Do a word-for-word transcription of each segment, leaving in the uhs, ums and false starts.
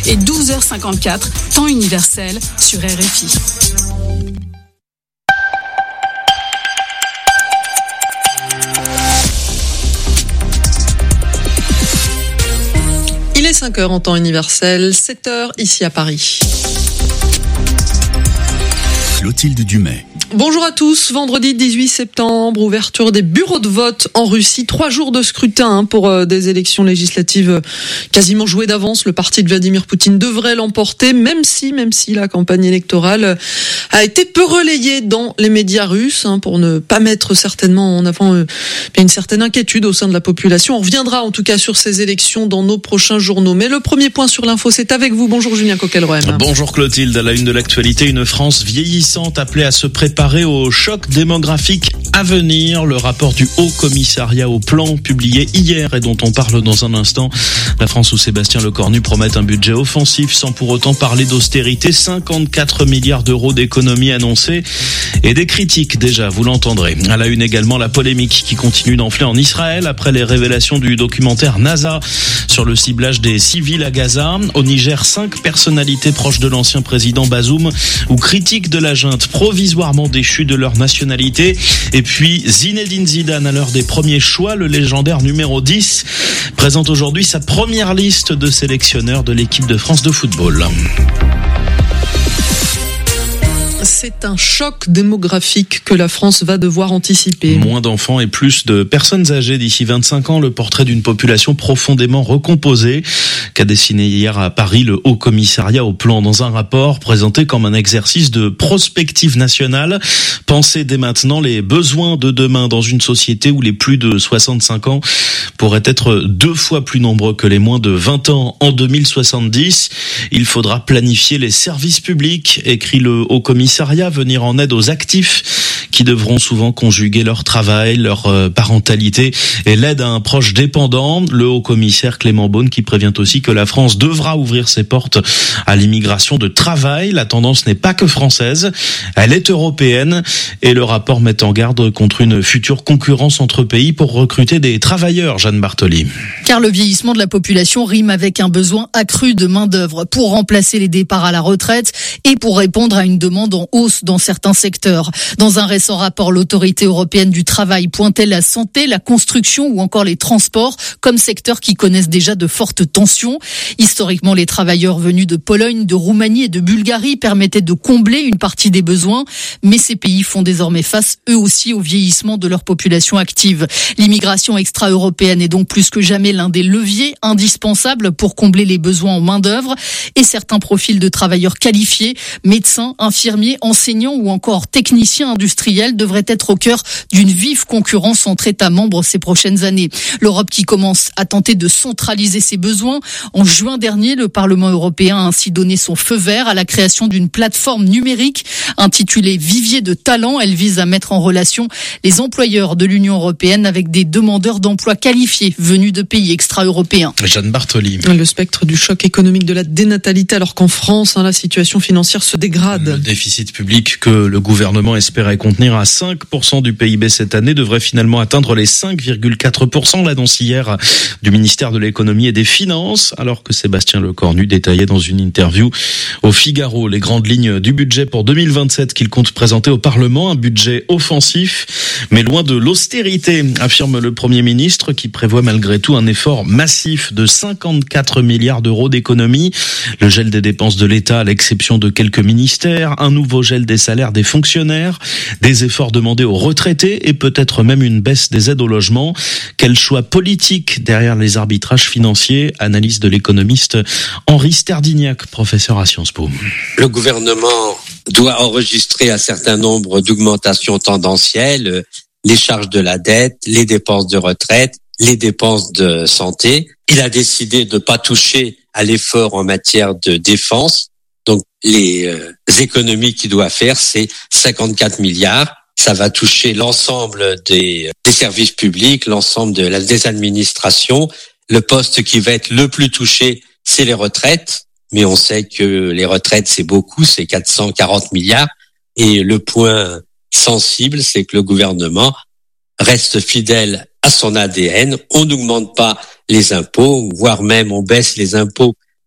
et douze heures cinquante-quatre, temps universel sur R F I. Il est cinq heures en temps universel, sept heures ici à Paris. Clotilde Dumais. Bonjour à tous, vendredi dix-huit septembre, ouverture des bureaux de vote en Russie. Trois jours de scrutin pour euh, des élections législatives euh, quasiment jouées d'avance. Le parti de Vladimir Poutine devrait l'emporter, même si, même si la campagne électorale euh, a été peu relayée dans les médias russes, hein, pour ne pas mettre certainement en avant euh, une certaine inquiétude au sein de la population. On reviendra en tout cas sur ces élections dans nos prochains journaux. Mais le premier point sur l'info, c'est avec vous. Bonjour Julien Coquelroem. Bonjour Clotilde. À la une de l'actualité, une France vieillissante appelée à se préparer au choc démographique à venir. Le rapport du Haut Commissariat au Plan, publié hier et dont on parle dans un instant. La France sous Sébastien Lecornu promet un budget offensif sans pour autant parler d'austérité. cinquante-quatre milliards d'euros d'économies annoncées et des critiques déjà, vous l'entendrez. À la une également, la polémique qui continue d'enfler en Israël après les révélations du documentaire NASA sur le ciblage des civils à Gaza. Au Niger, cinq personnalités proches de l'ancien président Bazoum ou critiques de la junte provisoirement déchus de leur nationalité. Et puis Zinedine Zidane, à l'heure des premiers choix, le légendaire numéro dix, présente aujourd'hui sa première liste de sélectionneurs de l'équipe de France de football. C'est un choc démographique que la France va devoir anticiper. Moins d'enfants et plus de personnes âgées d'ici vingt-cinq ans, le portrait d'une population profondément recomposée qu'a dessiné hier à Paris le Haut Commissariat au Plan dans un rapport présenté comme un exercice de prospective nationale. Pensez dès maintenant les besoins de demain dans une société où les plus de soixante-cinq ans pourraient être deux fois plus nombreux que les moins de vingt ans en deux mille soixante-dix. Il faudra planifier les services publics, écrit le Haut Commissariat, venir en aide aux actifs qui devront souvent conjuguer leur travail, leur parentalité et l'aide à un proche dépendant. Le haut-commissaire Clément Beaune qui prévient aussi que la France devra ouvrir ses portes à l'immigration de travail. La tendance n'est pas que française, elle est européenne et le rapport met en garde contre une future concurrence entre pays pour recruter des travailleurs, Jeanne Bartoli. Car le vieillissement de la population rime avec un besoin accru de main-d'œuvre pour remplacer les départs à la retraite et pour répondre à une demande en hausse dans certains secteurs. Dans un récent rapport, l'autorité européenne du travail pointait la santé, la construction ou encore les transports comme secteurs qui connaissent déjà de fortes tensions. Historiquement, les travailleurs venus de Pologne, de Roumanie et de Bulgarie permettaient de combler une partie des besoins, mais ces pays font désormais face eux aussi au vieillissement de leur population active. L'immigration extra-européenne est donc plus que jamais l'un des leviers indispensables pour combler les besoins en main-d'œuvre et certains profils de travailleurs qualifiés, médecins, infirmiers, enseignants ou encore techniciens industriels devraient être au cœur d'une vive concurrence entre États membres ces prochaines années. L'Europe qui commence à tenter de centraliser ses besoins. En juin dernier, le Parlement européen a ainsi donné son feu vert à la création d'une plateforme numérique intitulée Vivier de talent. Elle vise à mettre en relation les employeurs de l'Union européenne avec des demandeurs d'emploi qualifiés venus de pays extra-européens. Jeanne Bartoli. Le spectre du choc économique de la dénatalité alors qu'en France, hein, la situation financière se dégrade. Le déficit public que le gouvernement espérait contenir à cinq pour cent du P I B cette année devrait finalement atteindre les cinq virgule quatre pour cent, l'annonce hier du ministère de l'économie et des finances, alors que Sébastien Lecornu détaillait dans une interview au Figaro les grandes lignes du budget pour deux mille vingt-sept qu'il compte présenter au Parlement, un budget offensif, mais loin de l'austérité, affirme le Premier ministre qui prévoit malgré tout un effort massif de cinquante-quatre milliards d'euros d'économies, le gel des dépenses de l'État à l'exception de quelques ministères, un nouveau gel des salaires des fonctionnaires, des efforts demandés aux retraités et peut-être même une baisse des aides au logement. Quel choix politique derrière les arbitrages financiers? Analyse de l'économiste Henri Sterdignac, professeur à Sciences Po. Le gouvernement doit enregistrer un certain nombre d'augmentations tendancielles, les charges de la dette, les dépenses de retraite, les dépenses de santé. Il a décidé de ne pas toucher à l'effort en matière de défense. Donc, les euh, économies qu'il doit faire, c'est cinquante-quatre milliards. Ça va toucher l'ensemble des, des services publics, l'ensemble de la, des administrations. Le poste qui va être le plus touché, c'est les retraites. Mais on sait que les retraites, c'est beaucoup, c'est quatre cent quarante milliards. Et le point sensible, c'est que le gouvernement reste fidèle à son A D N. On n'augmente pas les impôts, voire même on baisse les impôts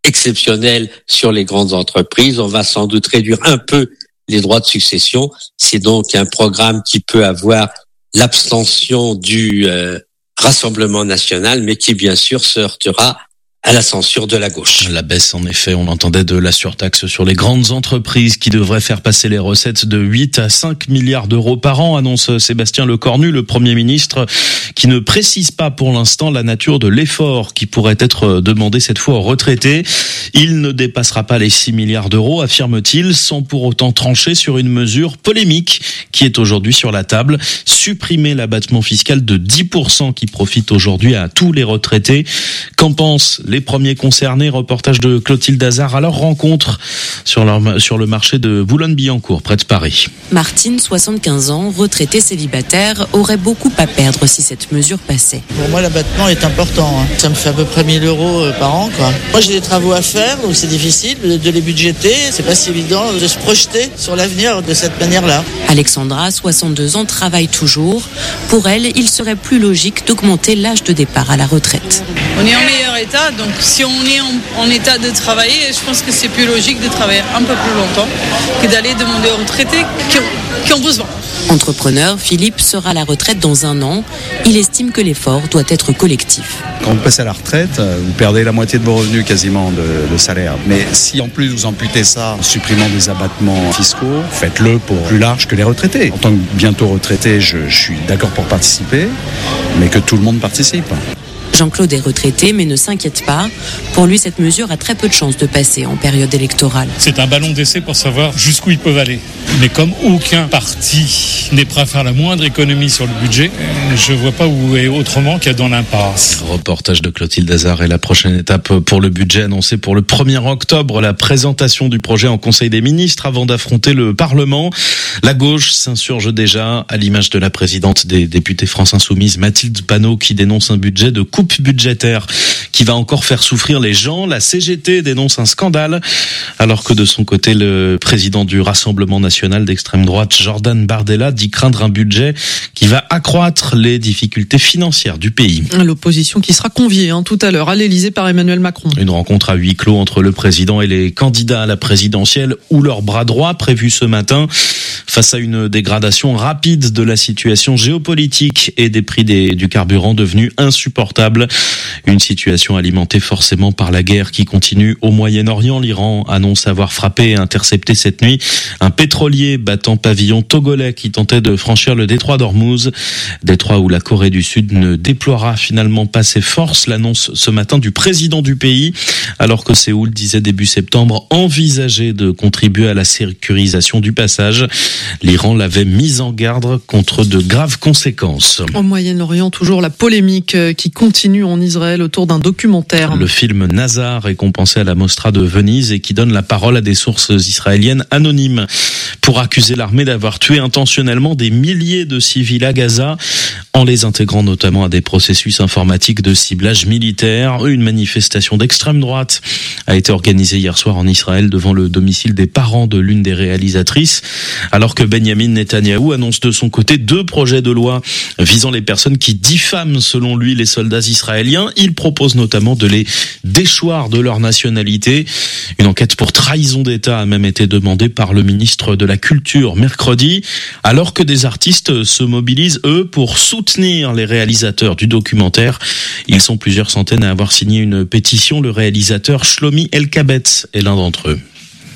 exceptionnelle sur les grandes entreprises. On va sans doute réduire un peu les droits de succession. C'est donc un programme qui peut avoir l'abstention du euh, Rassemblement national, mais qui bien sûr se heurtera à la censure de la gauche. La baisse, en effet, on entendait, de la surtaxe sur les grandes entreprises qui devrait faire passer les recettes de huit à cinq milliards d'euros par an, annonce Sébastien Lecornu, le Premier ministre, qui ne précise pas pour l'instant la nature de l'effort qui pourrait être demandé cette fois aux retraités. Il ne dépassera pas les six milliards d'euros, affirme-t-il, sans pour autant trancher sur une mesure polémique qui est aujourd'hui sur la table. Supprimer l'abattement fiscal de dix pour cent qui profite aujourd'hui à tous les retraités. Qu'en pensent les premiers concernés? Reportage de Clotilde Hazard à leur rencontre sur, leur, sur le marché de Boulogne-Billancourt, près de Paris. Martine, soixante-quinze ans, retraitée célibataire, aurait beaucoup à perdre si cette mesure passait. Pour moi, l'abattement est important. Hein. Ça me fait à peu près mille euros par an, quoi. Moi, j'ai des travaux à faire, donc c'est difficile de les budgéter. C'est pas si évident de se projeter sur l'avenir de cette manière-là. Alexandra, soixante-deux ans, travaille toujours. Pour elle, il serait plus logique d'augmenter l'âge de départ à la retraite. On est en meilleur état, donc si on est en, en état de travailler, je pense que c'est plus logique de travailler un peu plus longtemps que d'aller demander aux retraités qui ont, qui ont besoin. Entrepreneur, Philippe sera à la retraite dans un an. Il estime que l'effort doit être collectif. Quand vous passez à la retraite, vous perdez la moitié de vos revenus quasiment de, de salaire. Mais si en plus vous amputez ça en supprimant des abattements fiscaux, faites-le pour plus large que les retraités. En tant que bientôt retraité, je, je suis d'accord pour participer, mais que tout le monde participe. Jean-Claude est retraité mais ne s'inquiète pas. Pour lui, cette mesure a très peu de chances de passer en période électorale. C'est un ballon d'essai pour savoir jusqu'où ils peuvent aller. Mais comme aucun parti n'est prêt à faire la moindre économie sur le budget, je ne vois pas où est autrement qu'à dans l'impasse. Reportage de Clotilde Hazard. Et la prochaine étape pour le budget annoncé pour le premier octobre, la présentation du projet en Conseil des ministres avant d'affronter le Parlement. La gauche s'insurge déjà, à l'image de la présidente des députés France Insoumise, Mathilde Panot, qui dénonce un budget de coupe budgétaire qui va encore faire souffrir les gens. La C G T dénonce un scandale, alors que de son côté, le président du Rassemblement national d'extrême droite, Jordan Bardella, dit craindre un budget qui va accroître les difficultés financières du pays. L'opposition qui sera conviée hein, tout à l'heure à l'Elysée par Emmanuel Macron. Une rencontre à huis clos entre le président et les candidats à la présidentielle ou leur bras droit prévu ce matin. Face à une dégradation rapide de la situation géopolitique et des prix des, du carburant devenus insupportables. Une situation alimentée forcément par la guerre qui continue au Moyen-Orient. L'Iran annonce avoir frappé et intercepté cette nuit un pétrolier battant pavillon togolais qui tentait de franchir le détroit d'Ormuz. Détroit où la Corée du Sud ne déploiera finalement pas ses forces. L'annonce ce matin du président du pays, alors que Séoul disait début septembre envisager de contribuer à la sécurisation du passage. L'Iran l'avait mis en garde contre de graves conséquences. Au Moyen-Orient, toujours la polémique qui continue en Israël autour d'un documentaire. Le film Nazar, récompensé à la Mostra de Venise et qui donne la parole à des sources israéliennes anonymes pour accuser l'armée d'avoir tué intentionnellement des milliers de civils à Gaza en les intégrant notamment à des processus informatiques de ciblage militaire. Une manifestation d'extrême droite a été organisée hier soir en Israël devant le domicile des parents de l'une des réalisatrices, alors que Benjamin Netanyahou annonce de son côté deux projets de loi visant les personnes qui diffament selon lui les soldats israéliens. Il propose notamment de les déchoir de leur nationalité. Une enquête pour trahison d'État a même été demandée par le ministre de la Culture mercredi, alors que des artistes se mobilisent, eux, pour soutenir les réalisateurs du documentaire. Ils sont plusieurs centaines à avoir signé une pétition. Le réalisateur Shlomi Elkabetz est l'un d'entre eux.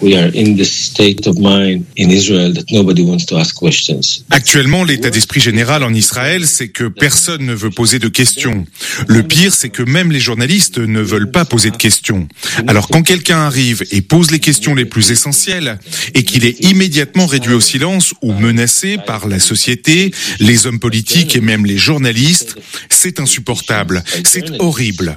Actuellement, l'état d'esprit général en Israël, c'est que personne ne veut poser de questions. Le pire, c'est que même les journalistes ne veulent pas poser de questions. Alors quand quelqu'un arrive et pose les questions les plus essentielles et qu'il est immédiatement réduit au silence ou menacé par la société, les hommes politiques et même les journalistes, c'est insupportable, c'est horrible.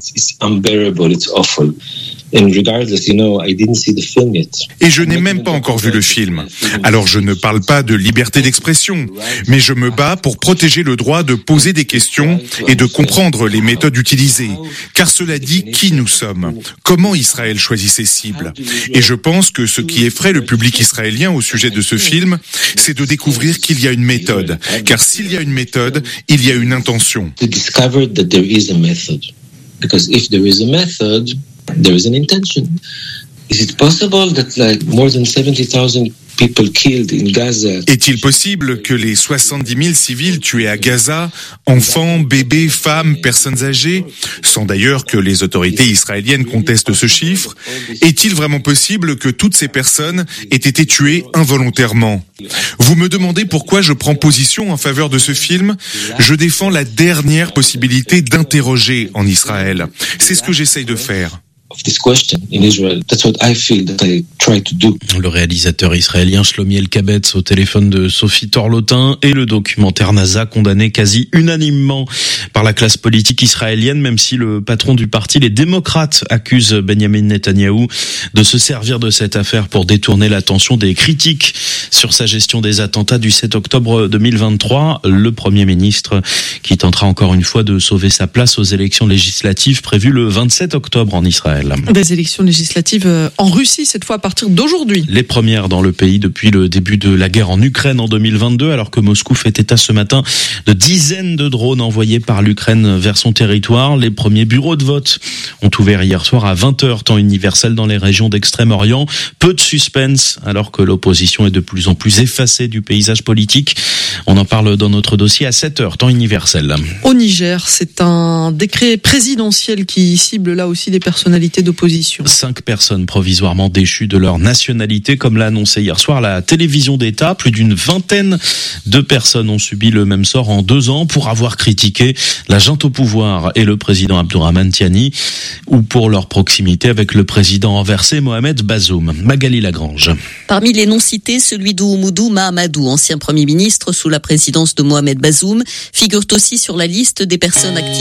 Et je n'ai même pas encore vu le film. Alors je ne parle pas de liberté d'expression, mais je me bats pour protéger le droit de poser des questions et de comprendre les méthodes utilisées. Car cela dit qui nous sommes, comment Israël choisit ses cibles. Et je pense que ce qui effraie le public israélien au sujet de ce film, c'est de découvrir qu'il y a une méthode. Car s'il y a une méthode, il y a une intention. There is an intention. Is it possible that like more than seventy thousand people killed in Gaza? Est-il possible que les soixante-dix mille civils tués à Gaza, enfants, bébés, femmes, personnes âgées, sans d'ailleurs que les autorités israéliennes contestent ce chiffre, est-il vraiment possible que toutes ces personnes aient été tuées involontairement? Vous me demandez pourquoi je prends position en faveur de ce film? Je défends la dernière possibilité d'interroger en Israël. C'est ce que j'essaye de faire. Le réalisateur israélien Shlomi El-Kabetz au téléphone de Sophie Torlotin et le documentaire NASA condamné quasi unanimement par la classe politique israélienne, même si le patron du parti, les démocrates, accuse Benjamin Netanyahou de se servir de cette affaire pour détourner l'attention des critiques sur sa gestion des attentats du sept octobre deux mille vingt-trois. Le Premier ministre qui tentera encore une fois de sauver sa place aux élections législatives prévues le vingt-sept octobre en Israël. Des élections législatives en Russie, cette fois à partir d'aujourd'hui. Les premières dans le pays depuis le début de la guerre en Ukraine en deux mille vingt-deux, alors que Moscou fait état ce matin de dizaines de drones envoyés par l'Ukraine vers son territoire. Les premiers bureaux de vote ont ouvert hier soir à vingt heures, temps universel dans les régions d'Extrême-Orient. Peu de suspense, alors que l'opposition est de plus en plus effacée du paysage politique. On en parle dans notre dossier à sept heures, temps universel. Au Niger, c'est un décret présidentiel qui cible là aussi des personnalités d'opposition. Cinq personnes provisoirement déchues de leur nationalité, comme l'a annoncé hier soir la télévision d'État. Plus d'une vingtaine de personnes ont subi le même sort en deux ans pour avoir critiqué la junte au pouvoir et le président Abdourahmane Tiani, ou pour leur proximité avec le président renversé Mohamed Bazoum. Magali Lagrange. Parmi les noms cités, celui d'Oumoudou Mahamadou, ancien Premier ministre sous la présidence de Mohamed Bazoum, figure aussi sur la liste des personnes actives